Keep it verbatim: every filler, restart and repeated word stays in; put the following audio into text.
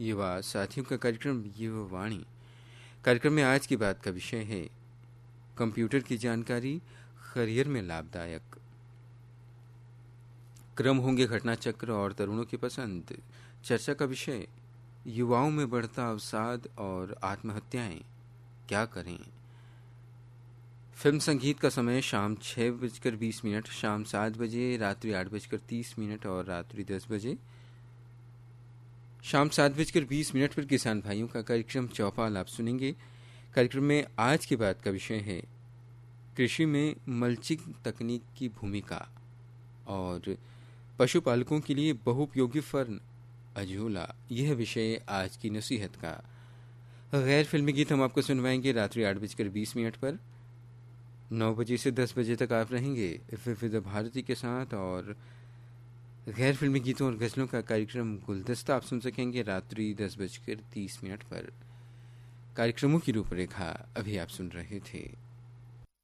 युवा साथियों का कार्यक्रम युवा वाणी। कार्यक्रम में आज की बात का विषय है कंप्यूटर की जानकारी करियर में लाभदायक। क्रम होंगे घटना चक्र और तरुणों की पसंद। चर्चा का विषय युवाओं में बढ़ता अवसाद और आत्महत्याएं, क्या करें। फिल्म संगीत का समय शाम छः बजकर बीस मिनट, शाम सात बजे, रात्रि आठ बजकर तीस मिनट और रात्रि दस बजे। शाम सात बजकर बीस मिनट पर किसान भाइयों का कार्यक्रम चौपाल आप सुनेंगे। कार्यक्रम में आज की बात का विषय है कृषि में मल्चिंग तकनीक की भूमिका और पशुपालकों के लिए बहुउपयोगी फर्न अजोला। यह विषय आज की नसीहत का। गैर फिल्मी गीत हम आपको सुनवाएंगे रात्रि आठ बजकर बीस मिनट पर। नौ बजे से दस बजे तक आप रहेंगे विविध भारती के साथ और गैर फिल्मी गीतों और गज़लों का कार्यक्रम गुलदस्ता आप सुन सकेंगे रात्रि दस बजकर तीस मिनट पर। कार्यक्रमों की रूपरेखा अभी आप सुन रहे थे।